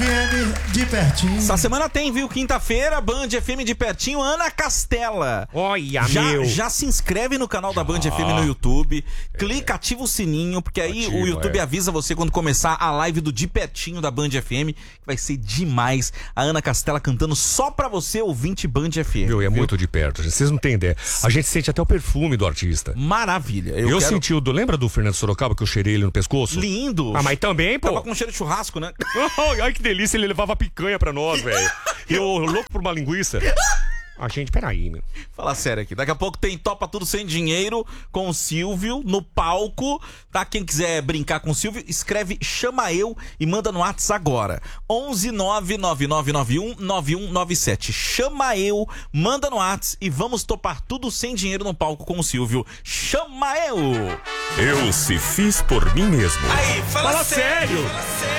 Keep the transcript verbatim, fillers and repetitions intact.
F M de pertinho. Essa semana tem, viu? Quinta-feira, Band F M de pertinho, Ana Castela. Olha, já, meu. Já se inscreve no canal da Band F M no YouTube. Clica, ativa o sininho, porque aí Ativa, o YouTube é. avisa você quando começar a live do De Pertinho da Band F M, que vai ser demais. A Ana Castela cantando só pra você, ouvinte Band F M. Meu, é viu? muito de perto, gente. Vocês não têm ideia. A gente sente até o perfume do artista. Maravilha. Eu, Eu, quero... senti o do... Lembra do Fernando Sorocaba que eu cheirei ele no pescoço? Lindo. Ah, mas também, pô. Tava com cheiro de churrasco, né? Ai, que delícia, ele levava picanha pra nós, velho. Eu louco por uma linguiça. Ah, gente, peraí, meu. Fala sério aqui. Daqui a pouco tem Topa Tudo Sem Dinheiro com o Silvio no palco, tá? Quem quiser brincar com o Silvio, escreve Chama Eu e manda no WhatsApp agora. onze nove nove nove nove um nove um nove sete. Chama Eu, manda no WhatsApp e vamos topar tudo sem dinheiro no palco com o Silvio. Chama Eu! Eu se fiz por mim mesmo. Aí, fala, Fala sério. Fala sério!